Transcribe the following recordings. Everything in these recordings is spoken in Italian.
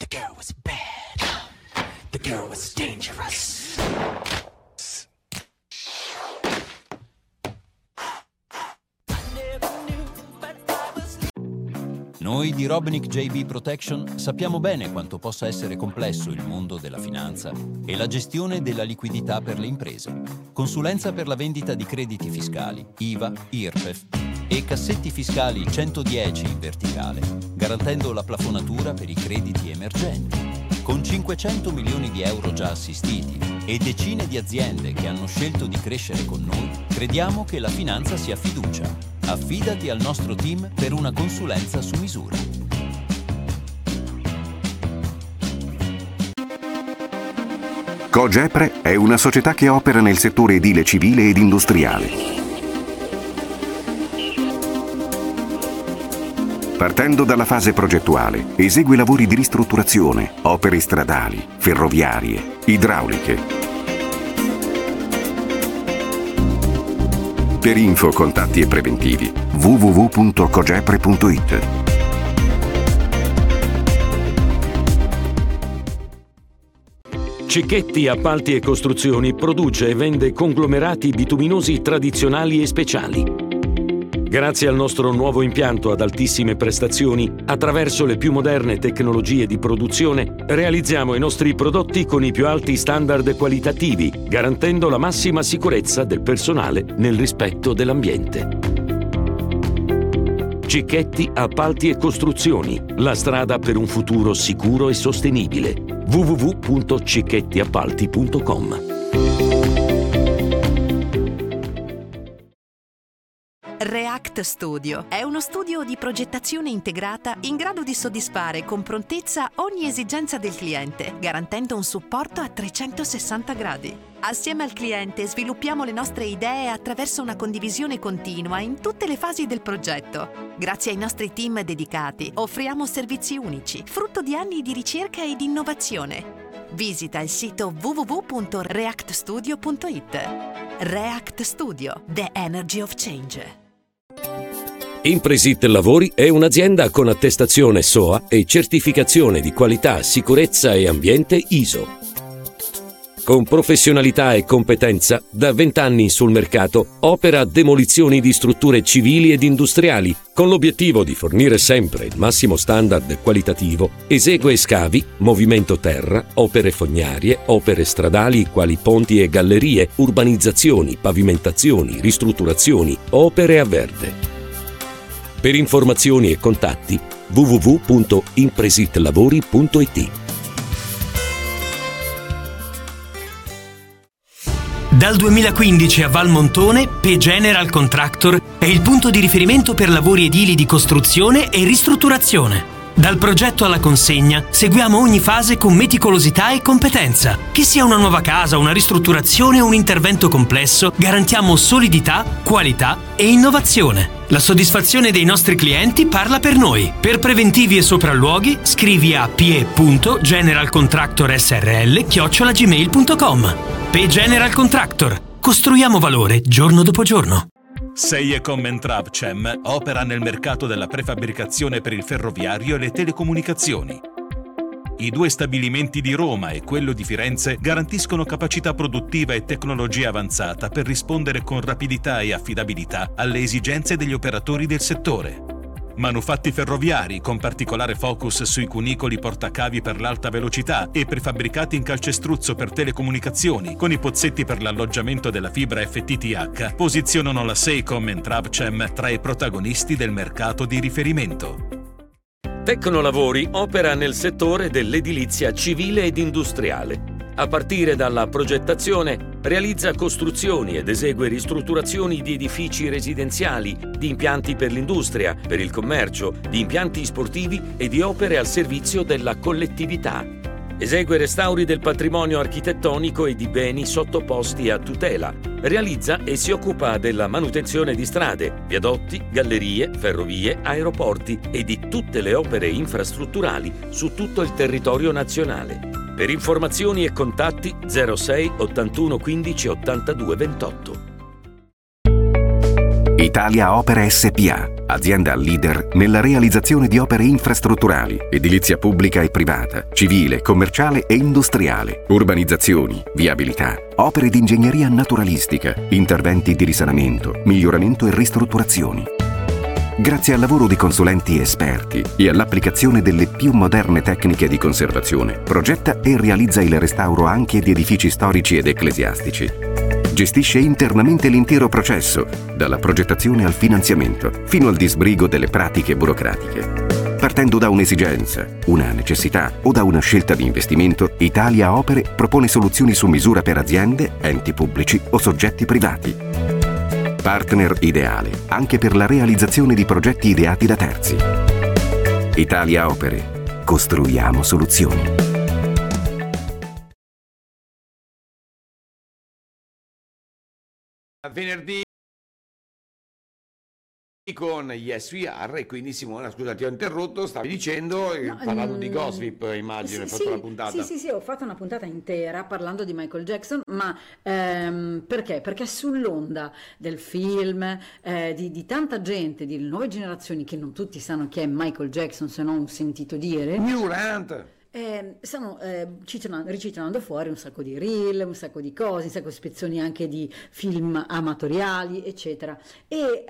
girl was bad. The girl was dangerous. Noi di Robinick JB Protection sappiamo bene quanto possa essere complesso il mondo della finanza e la gestione della liquidità per le imprese. Consulenza per la vendita di crediti fiscali, IVA, IRPEF e cassetti fiscali 110 in verticale, garantendo la plafonatura per i crediti emergenti. Con 500 milioni di euro già assistiti e decine di aziende che hanno scelto di crescere con noi, crediamo che la finanza sia fiducia. Affidati al nostro team per una consulenza su misura. Cogepre è una società che opera nel settore edile civile ed industriale. Partendo dalla fase progettuale, esegue lavori di ristrutturazione, opere stradali, ferroviarie, idrauliche. Per info, contatti e preventivi www.cogepre.it. Cicchetti Appalti e Costruzioni produce e vende conglomerati bituminosi tradizionali e speciali. Grazie al nostro nuovo impianto ad altissime prestazioni, attraverso le più moderne tecnologie di produzione, realizziamo i nostri prodotti con i più alti standard qualitativi, garantendo la massima sicurezza del personale nel rispetto dell'ambiente. Cicchetti Appalti e Costruzioni, la strada per un futuro sicuro e sostenibile. www.cicchettiappalti.com. React Studio è uno studio di progettazione integrata in grado di soddisfare con prontezza ogni esigenza del cliente, garantendo un supporto a 360 gradi. Assieme al cliente sviluppiamo le nostre idee attraverso una condivisione continua in tutte le fasi del progetto. Grazie ai nostri team dedicati offriamo servizi unici, frutto di anni di ricerca e di innovazione. Visita il sito www.reactstudio.it. React Studio, the energy of change. Impresit Lavori è un'azienda con attestazione SOA e certificazione di qualità, sicurezza e ambiente ISO. Con professionalità e competenza, da 20 anni sul mercato, opera demolizioni di strutture civili ed industriali, con l'obiettivo di fornire sempre il massimo standard qualitativo. Esegue scavi, movimento terra, opere fognarie, opere stradali quali ponti e gallerie, urbanizzazioni, pavimentazioni, ristrutturazioni, opere a verde. Per informazioni e contatti www.impresitlavori.it. Dal 2015 a Valmontone, P General Contractor è il punto di riferimento per lavori edili di costruzione e ristrutturazione. Dal progetto alla consegna seguiamo ogni fase con meticolosità e competenza. Che sia una nuova casa, una ristrutturazione o un intervento complesso, garantiamo solidità, qualità e innovazione. La soddisfazione dei nostri clienti parla per noi. Per preventivi e sopralluoghi scrivi a pie.generalcontractorsrl@gmail.com. P General Contractor. Costruiamo valore giorno dopo giorno. Seiecom Entrav CEM opera nel mercato della prefabbricazione per il ferroviario e le telecomunicazioni. I 2 stabilimenti di Roma e quello di Firenze garantiscono capacità produttiva e tecnologia avanzata per rispondere con rapidità e affidabilità alle esigenze degli operatori del settore. Manufatti ferroviari con particolare focus sui cunicoli portacavi per l'alta velocità e prefabbricati in calcestruzzo per telecomunicazioni con i pozzetti per l'alloggiamento della fibra FTTH posizionano la Seiecom Entrav CEM tra i protagonisti del mercato di riferimento. Tecnolavori opera nel settore dell'edilizia civile ed industriale. A partire dalla progettazione, realizza costruzioni ed esegue ristrutturazioni di edifici residenziali, di impianti per l'industria, per il commercio, di impianti sportivi e di opere al servizio della collettività. Esegue restauri del patrimonio architettonico e di beni sottoposti a tutela. Realizza e si occupa della manutenzione di strade, viadotti, gallerie, ferrovie, aeroporti e di tutte le opere infrastrutturali su tutto il territorio nazionale. Per informazioni e contatti 06 81 15 82 28. Italia Opere SPA, azienda leader nella realizzazione di opere infrastrutturali, edilizia pubblica e privata, civile, commerciale e industriale, urbanizzazioni, viabilità, opere di ingegneria naturalistica, interventi di risanamento, miglioramento e ristrutturazioni. Grazie al lavoro di consulenti esperti e all'applicazione delle più moderne tecniche di conservazione, progetta e realizza il restauro anche di edifici storici ed ecclesiastici. Gestisce internamente l'intero processo, dalla progettazione al finanziamento, fino al disbrigo delle pratiche burocratiche. Partendo da un'esigenza, una necessità o da una scelta di investimento, Italia Opere propone soluzioni su misura per aziende, enti pubblici o soggetti privati. Partner ideale anche per la realizzazione di progetti ideati da terzi. Italia Opere. Costruiamo soluzioni. Venerdì con Yes We Are, e quindi Simona, scusa, ti ho interrotto, stavi dicendo, parlando di Gossip, immagino, hai fatto la puntata. Sì, ho fatto una puntata intera parlando di Michael Jackson, ma perché? Perché sull'onda del film, di tanta gente, di nuove generazioni che non tutti sanno chi è Michael Jackson, se non sentito dire. Newrant! Stanno riciclando fuori un sacco di reel, un sacco di cose, un sacco di spezzoni anche di film amatoriali, eccetera. E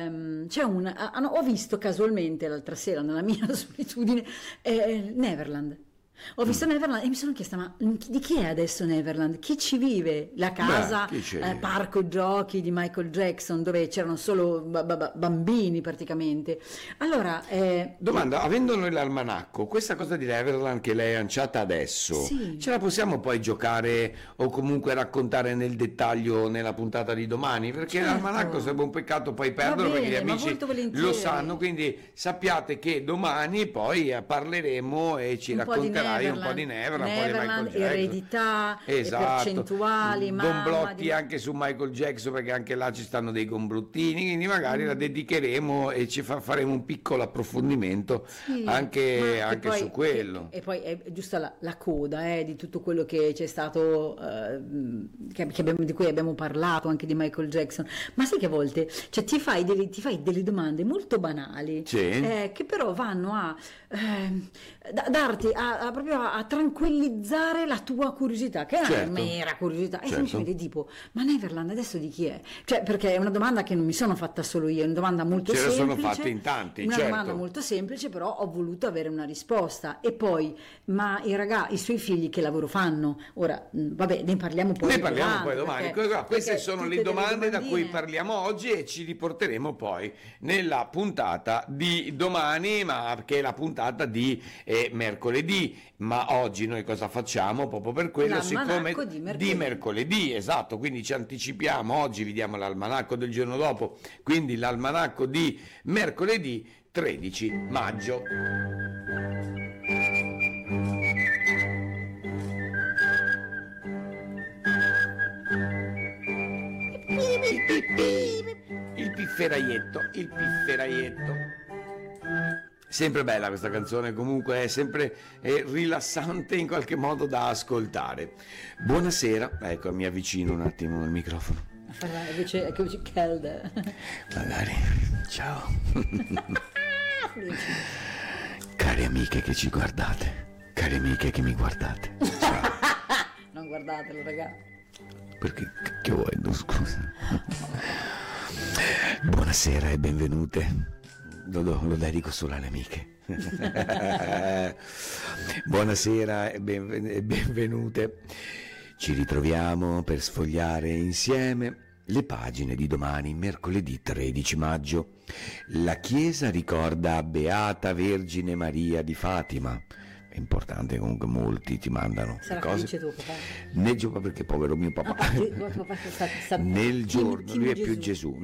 ho visto casualmente l'altra sera nella mia solitudine Neverland. Ho visto Neverland e mi sono chiesta, ma di chi è adesso Neverland? Chi ci vive? La casa, parco giochi di Michael Jackson, dove c'erano solo bambini praticamente. Allora, domanda, avendo noi l'almanacco, questa cosa di Neverland che lei ha lanciata adesso, sì, ce la possiamo poi giocare o comunque raccontare nel dettaglio nella puntata di domani? Perché certo, l'almanacco sarebbe un peccato poi perderlo, bene, perché gli amici lo sanno, quindi sappiate che domani poi parleremo e ci racconterai un po' di Neverland, un po' di Michael Jackson, eredità, esatto, percentuali, gomblotti anche su Michael Jackson, perché anche là ci stanno dei gomblottini, quindi magari la dedicheremo e ci faremo un piccolo approfondimento, sì, anche poi, su quello. E poi è giusta la coda di tutto quello che c'è stato, di cui abbiamo parlato, anche di Michael Jackson. Ma sai che a volte ti fai delle domande molto banali, sì, che però vanno a darti proprio a tranquillizzare la tua curiosità, che è una mera curiosità, e semplicemente tipo, ma Neverland adesso di chi è? Cioè, perché è una domanda che non mi sono fatta solo io, è una domanda molto semplice, sono fatte in tanti, una domanda molto semplice, però ho voluto avere una risposta. E poi, ma i suoi figli che lavoro fanno? Ora, vabbè, ne parliamo poi domani. Queste sono le domande da cui parliamo oggi e ci riporteremo poi nella puntata di domani, ma che è la puntata di mercoledì. Ma oggi noi cosa facciamo? Proprio per quello, siccome di mercoledì, esatto, quindi ci anticipiamo, oggi vi diamo l'almanacco del giorno dopo, quindi l'almanacco di mercoledì 13 maggio. Il pifferaietto. Sempre bella questa canzone, comunque è sempre rilassante in qualche modo da ascoltare. Buonasera, ecco, mi avvicino un attimo al microfono. Invece è così calda. Magari, ciao. Cari amiche che ci guardate, cari amiche che mi guardate, ciao. Non guardatelo, ragazzi. Perché, che vuoi, no, scusa. Buonasera e benvenute. Lo dedico solo alle amiche. Buonasera e benvenute. Ci ritroviamo per sfogliare insieme le pagine di domani, mercoledì 13 maggio. La Chiesa ricorda Beata Vergine Maria di Fatima. È importante, comunque molti ti mandano sarà cose. Felice tuo papà? Perché povero mio papà. Nel giorno, lui è più Gesù,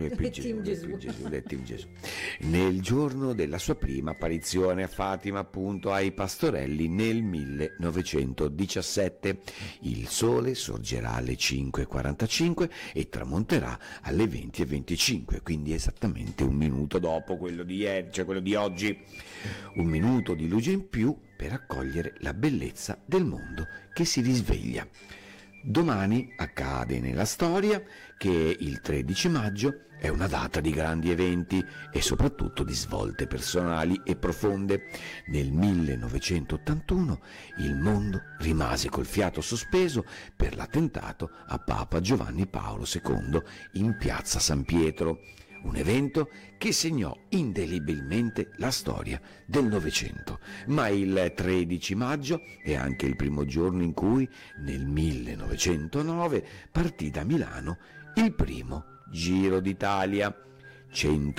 nel giorno della sua prima apparizione a Fatima, appunto, ai pastorelli nel 1917, il sole sorgerà alle 5:45 e tramonterà alle 20:25, quindi esattamente un minuto dopo quello di ieri, cioè quello di oggi. Un minuto di luce in più per accogliere la bellezza del mondo che si risveglia. Domani accade nella storia che il 13 maggio è una data di grandi eventi e soprattutto di svolte personali e profonde. Nel 1981 il mondo rimase col fiato sospeso per l'attentato a Papa Giovanni Paolo II in piazza San Pietro, un evento che segnò indelebilmente la storia del Novecento. Ma il 13 maggio è anche il primo giorno in cui, nel 1909, partì da Milano il primo Giro d'Italia. 100